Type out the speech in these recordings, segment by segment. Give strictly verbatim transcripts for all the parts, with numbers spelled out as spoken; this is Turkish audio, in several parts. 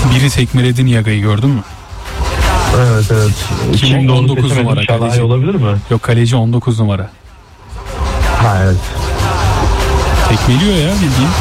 Biri tekmeledi Niaga'yı, gördün mü? Evet evet. Kim? on dokuz numara kaleci. Olabilir mi? Yok, kaleci on dokuz numara. Ha evet. Tekmeliyor ya bildiğin.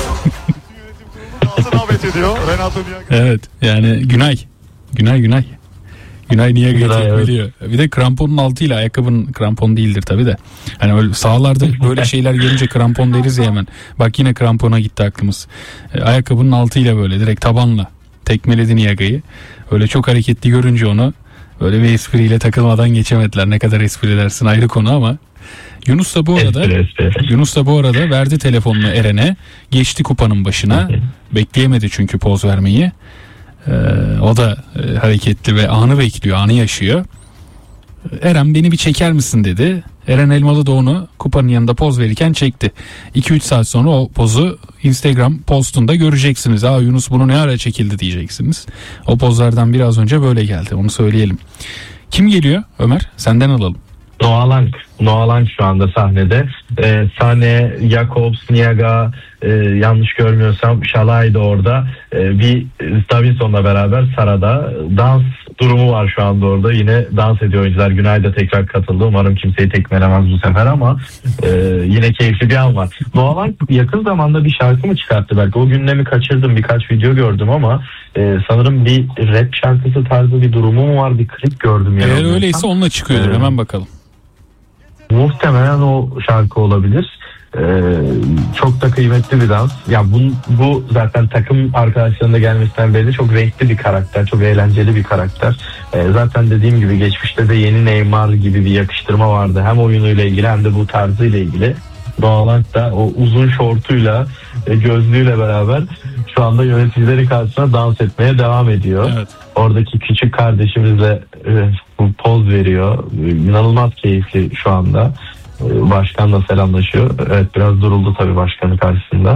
Evet yani Günay. Günay Günay. Günay Niaga'yı tekmeliyor. Evet. Bir de kramponun altıyla, ayakkabının, krampon değildir tabi de. Hani öyle sahalarda böyle şeyler gelince krampon deriz ya hemen. Bak yine krampona gitti aklımız. E, ayakkabının altıyla böyle direkt tabanla tekmeledi Niaga'yı. Öyle çok hareketli görünce onu öyle bir espriyle takılmadan geçemediler. Ne kadar espri dersin ayrı konu ama. Yunus da bu arada Yunus da bu arada verdi telefonunu Eren'e. Geçti kupanın başına. Bekleyemedi çünkü poz vermeyi. Ee, o da e, hareketli ve anı bekliyor, anı yaşıyor. Eren beni bir çeker misin dedi. Eren Elmalı da onu kupanın yanında poz verirken çekti. iki üç saat sonra o pozu Instagram postunda göreceksiniz. Aa Yunus bunu ne ara çekildi diyeceksiniz. O pozlardan biraz önce böyle geldi, onu söyleyelim. Kim geliyor Ömer? Senden alalım. Noah Lang. Noah Lang şu anda sahnede. Ee, Sane, Jakobs, Niaga, e, yanlış görmüyorsam Şalay da orada. Ee, bir Davinson'la beraber Sara'da dans durumu var şu anda orada. Yine dans ediyor oyuncular. Günay da tekrar katıldı. Umarım kimseyi tekmelemez bu sefer ama e, yine keyifli bir an var. Noah Lang yakın zamanda bir şarkı mı çıkarttı belki? O gündemi kaçırdım. Birkaç video gördüm ama e, sanırım bir rap şarkısı tarzı bir durumu mu var? Bir klip gördüm. Eğer öyleyse onunla çıkıyordur. Ee, Hemen bakalım. Muhtemelen o şarkı olabilir. Ee, çok da kıymetli bir dans. Ya bu, bu zaten takım arkadaşlarında gelmesinden beri çok renkli bir karakter, çok eğlenceli bir karakter. Ee, zaten dediğim gibi geçmişte de yeni Neymar gibi bir yakıştırma vardı. Hem oyunuyla ilgili hem de bu tarzıyla ilgili. Noah Lang da o uzun şortuyla, gözlüğüyle beraber şu anda yöneticileri karşısında dans etmeye devam ediyor. Evet. Oradaki küçük kardeşimizle e, poz veriyor. İnanılmaz keyifli şu anda. E, başkanla selamlaşıyor. Evet, biraz duruldu tabii başkanın karşısında.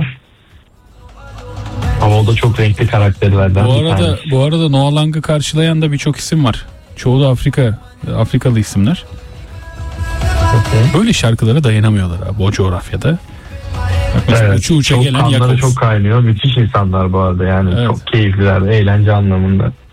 Ama o da çok renkli karakterlerden bu bir arada, tanesi. Bu arada Noah Lang'ı karşılayan da birçok isim var. Çoğu da Afrika, Afrikalı isimler. Böyle şarkılara dayanamıyorlar abi o coğrafyada. Evet, uçu uça çok gelen kanları Jakobs. çok kaynıyor. Müthiş insanlar bu arada yani. Evet. Çok keyifliler, eğlence anlamında.